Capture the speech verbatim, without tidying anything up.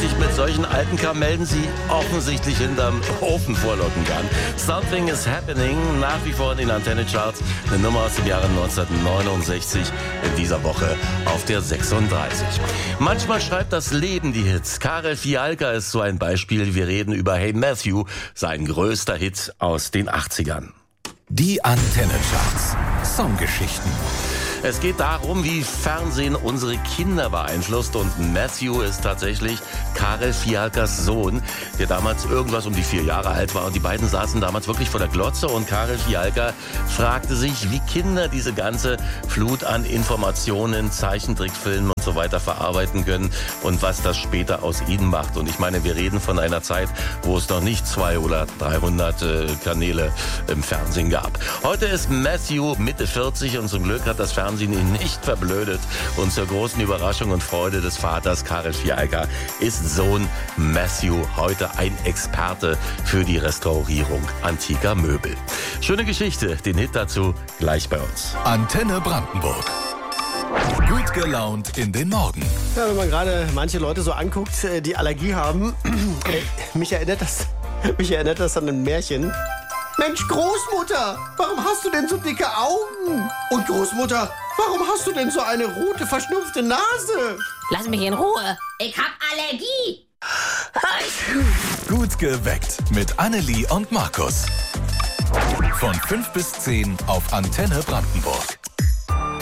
dich mit solchen alten Kamellen sie offensichtlich hinterm Ofen vorlocken kann. Something is Happening, nach wie vor in den Antenne-Charts. Eine Nummer aus dem Jahre neunzehnhundertneunundsechzig, in dieser Woche auf der sechsunddreißig. Manchmal schreibt das Leben die Hits. Karel Fialka ist so ein Beispiel. Wir reden über Hey Matthew, sein größter Hit aus den achtzigern. Die Antenne-Charts. Songgeschichten. Es geht darum, wie Fernsehen unsere Kinder beeinflusst, und Matthew ist tatsächlich Karel Fialkas Sohn, der damals irgendwas um die vier Jahre alt war, und die beiden saßen damals wirklich vor der Glotze, und Karel Fialka fragte sich, wie Kinder diese ganze Flut an Informationen, Zeichentrickfilmen und so weiter verarbeiten können und was das später aus ihnen macht. Und ich meine, wir reden von einer Zeit, wo es noch nicht zwei oder dreihundert äh, Kanäle im Fernsehen gab. Heute ist Matthew Mitte vierzig, und zum Glück hat das Fernsehen ihn nicht verblödet, und zur großen Überraschung und Freude des Vaters Karel Fialka ist Sohn Matthew heute ein Experte für die Restaurierung antiker Möbel. Schöne Geschichte, den Hit dazu gleich bei uns. Antenne Brandenburg. Gut gelaunt in den Morgen. Ja, wenn man gerade manche Leute so anguckt, die Allergie haben, äh, mich erinnert das, mich erinnert das an ein Märchen. Mensch, Großmutter, warum hast du denn so dicke Augen? Und Großmutter, warum hast du denn so eine rote, verschnupfte Nase? Lass mich in Ruhe. Ich hab Allergie. Gut geweckt mit Annelie und Markus. Von fünf bis zehn auf Antenne Brandenburg.